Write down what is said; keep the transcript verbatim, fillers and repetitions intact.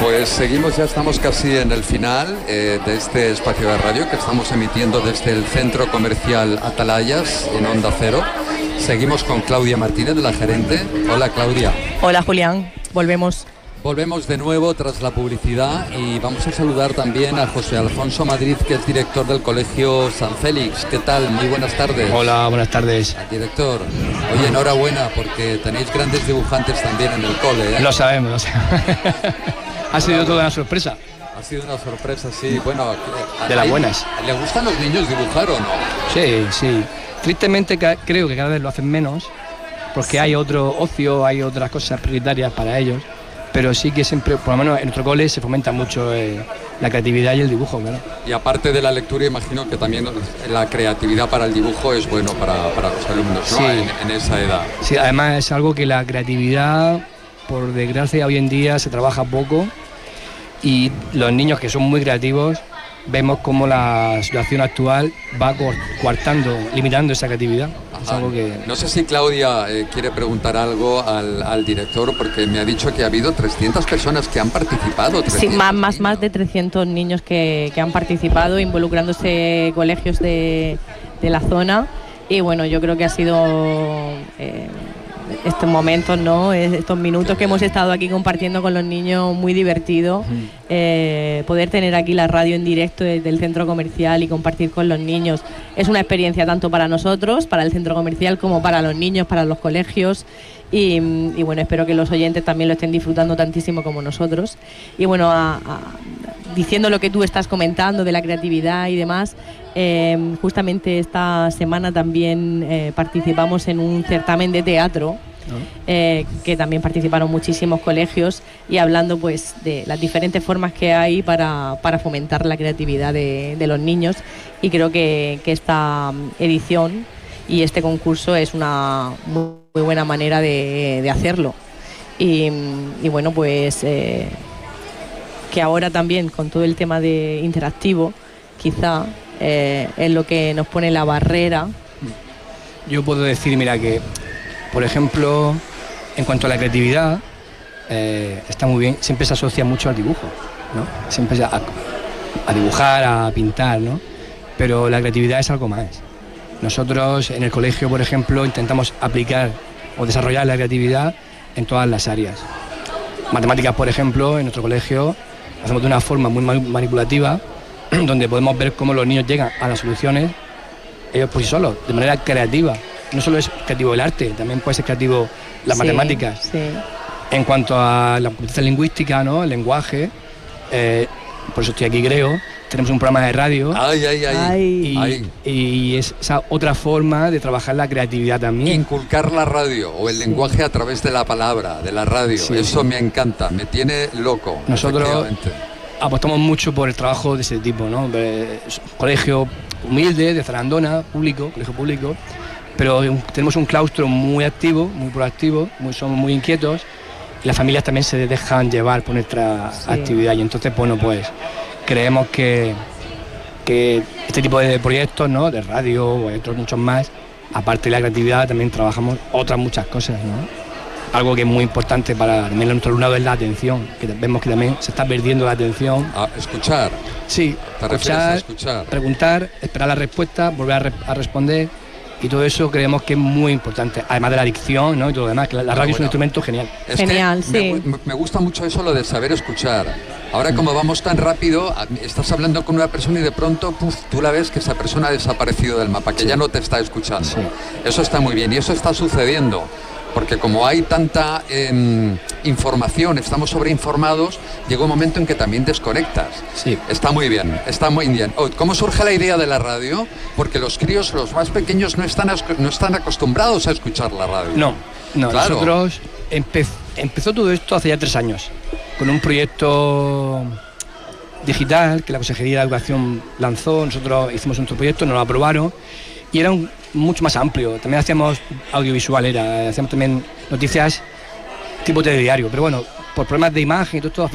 Pues seguimos, ya estamos casi en el final eh, de este espacio de radio que estamos emitiendo desde el Centro Comercial Atalayas en Onda Cero. Seguimos con Claudia Martínez, la gerente. Hola, Claudia. Hola, Julián. Volvemos. Volvemos de nuevo tras la publicidad y vamos a saludar también a José Alfonso Madrid, que es director del Colegio San Félix. ¿Qué tal? Muy buenas tardes. Hola, buenas tardes. Al director. Oye, enhorabuena porque tenéis grandes dibujantes también en el cole, ¿eh? Lo sabemos, lo sabemos. Ha sido toda una sorpresa. Ha sido una sorpresa, sí. Bueno, de las buenas. ¿Le gustan los niños dibujar o no? Sí, sí. Tristemente ca- creo que cada vez lo hacen menos porque sí. Hay otro ocio, hay otras cosas prioritarias para ellos. Pero sí que siempre, por lo menos en nuestro cole, se fomenta mucho eh, la creatividad y el dibujo, claro. Y aparte de la lectura, imagino que también la creatividad para el dibujo es bueno para, para los alumnos, ¿no? Sí. En, en esa edad. Sí, además es algo que la creatividad, por desgracia, hoy en día se trabaja poco y los niños que son muy creativos, vemos cómo la situación actual va coartando, limitando esa creatividad. Es algo que... No sé si Claudia eh, quiere preguntar algo al, al director, porque me ha dicho que ha habido trescientas personas que han participado. Sí, más, más, más de trescientos niños que, que han participado, involucrándose colegios de, de la zona. Y bueno, yo creo que ha sido eh, estos momentos, ¿no? Estos minutos que hemos estado aquí compartiendo con los niños, muy divertido. Eh, poder tener aquí la radio en directo desde el centro comercial y compartir con los niños es una experiencia tanto para nosotros, para el centro comercial, como para los niños, para los colegios. Y, y bueno, espero que los oyentes también lo estén disfrutando tantísimo como nosotros. Y bueno, a, a, diciendo lo que tú estás comentando de la creatividad y demás, eh, justamente esta semana también eh, participamos en un certamen de teatro, eh, que también participaron muchísimos colegios, y hablando pues de las diferentes formas que hay para, para fomentar la creatividad de, de los niños. Y creo que, que esta edición y este concurso es una muy, muy buena manera de, de hacerlo. Y, y bueno, pues eh, que ahora también con todo el tema de interactivo, quizá eh, es lo que nos pone la barrera. Yo puedo decir, mira, que por ejemplo, en cuanto a la creatividad, eh, está muy bien, siempre se asocia mucho al dibujo, ¿no? Siempre a, a dibujar, a pintar, ¿no? Pero la creatividad es algo más. Nosotros en el colegio, por ejemplo, intentamos aplicar o desarrollar la creatividad en todas las áreas. Matemáticas, por ejemplo, en nuestro colegio lo hacemos de una forma muy manipulativa, donde podemos ver cómo los niños llegan a las soluciones ellos por sí solos, de manera creativa. No solo es creativo el arte, también puede ser creativo las sí, matemáticas. Sí. En cuanto a la competencia lingüística, ¿no? El lenguaje, eh, por eso estoy aquí, creo. Tenemos un programa de radio. Ay, ay, ay. Y, ay. y es esa otra forma de trabajar la creatividad también. Inculcar la radio o el sí. lenguaje a través de la palabra, de la radio. Sí, eso sí. me encanta, me tiene loco. Nosotros apostamos mucho por el trabajo de ese tipo, ¿no? Colegio humilde, de Zarandona, público, colegio público. Pero tenemos un claustro muy activo, muy proactivo, muy, somos muy inquietos, y las familias también se dejan llevar por nuestra sí. actividad, y entonces, bueno, pues creemos que, que este tipo de proyectos, ¿no? De radio o otros muchos más, aparte de la creatividad, también trabajamos otras muchas cosas, ¿no? Algo que es muy importante para también nuestro alumnado es la atención, que vemos que también se está perdiendo la atención. A escuchar. Sí, ¿Te refieres a escuchar? Preguntar, esperar la respuesta, volver a, re a responder. Y todo eso creemos que es muy importante, además de la dicción, ¿no? Y todo lo demás, que la, la radio bueno, es un instrumento genial. Es genial, sí. Me, me gusta mucho eso, lo de saber escuchar. Ahora, como vamos tan rápido, estás hablando con una persona y de pronto, puf, tú la ves que esa persona ha desaparecido del mapa, que sí. ya no te está escuchando. Sí. Eso está muy bien y eso está sucediendo. Porque como hay tanta eh, información, estamos sobreinformados, llega un momento en que también desconectas. Sí. Está muy bien, está muy bien. Oh, ¿cómo surge la idea de la radio? Porque los críos, los más pequeños, no están, no están acostumbrados a escuchar la radio. No, no. Claro. Nosotros empe empezó todo esto hace ya tres años, con un proyecto digital que la Consejería de Educación lanzó. Nosotros hicimos nuestro proyecto, nos lo aprobaron y era un, mucho más amplio. También hacíamos audiovisual, era, hacíamos también noticias tipo telediario, pero bueno, por problemas de imagen y todo esto